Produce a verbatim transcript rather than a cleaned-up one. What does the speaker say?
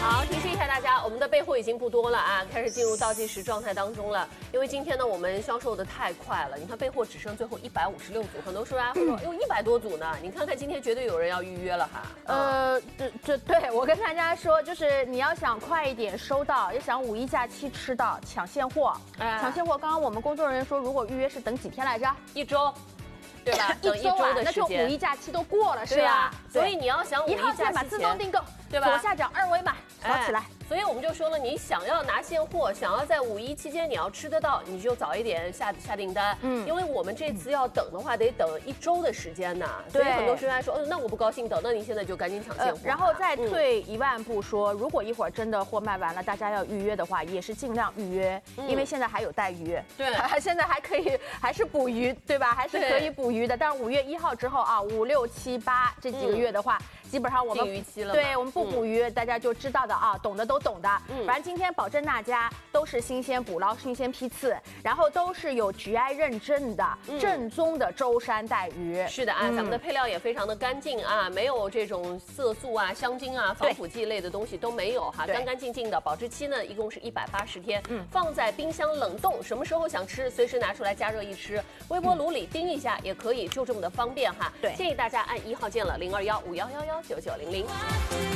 好，提示一下大家，我们的备货已经不多了啊，开始进入倒计时状态当中了。因为今天呢，我们销售的太快了，你看备货只剩最后一百五十六组，很多说啊，会说有一百多组呢。你看看今天绝对有人要预约了哈。 呃，这这对我跟大家说，就是你要想快一点收到，也想五一假期吃到，抢现货。哎、抢现货，刚刚我们工作人员说，如果预约是等几天来着？ 一周。对吧？等一周的时间， 那就五一假期都过了，是吧？ 所以你要想五一假期前把自动订购， 对吧？ 左下角二维码扫起来。 所以我们就说了，你想要拿现货，想要在五一期间你要吃得到，你就早一点下下订单。嗯，因为我们这次要等的话，得等一周的时间呢。所以很多学员说，嗯，那我不高兴等，那你现在就赶紧抢现货。 然后再退一万步说，如果一会儿真的货卖完了，大家要预约的话，也是尽量预约，因为现在还有待鱼。 对， 现在还可以，还是捕鱼，对吧？还是可以捕鱼的。但是五月一号之后啊，五六七八这几个月的话，基本上我们禁渔期了。 对，我们不捕鱼，大家就知道的啊，懂的都懂的。嗯，反正今天保证大家都是新鲜捕捞、新鲜批次，然后都是有 G I 认证的正宗的舟山带鱼。 是的啊，咱们的配料也非常的干净啊，没有这种色素啊、香精啊、防腐剂类的东西都没有哈，干干净净的。保质期呢，一共是一百八十天，嗯，放在冰箱冷冻，什么时候想吃，随时拿出来加热一吃。微波炉里叮一下也可以，就这么的方便哈。对，建议大家按一号键了，零二幺五幺幺幺九九零零。